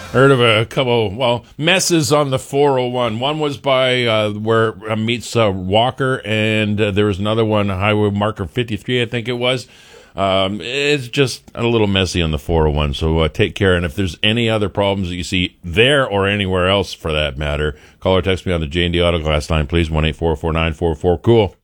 Heard of a couple, messes on the 401. One was by where it meets Walker, and there was another one, highway marker 53, I think it was. It's just a little messy on the 401, so take care. And if there's any other problems that you see there or anywhere else for that matter, call or text me on the J&D Auto Glass line, please, 1-844-944-COOL.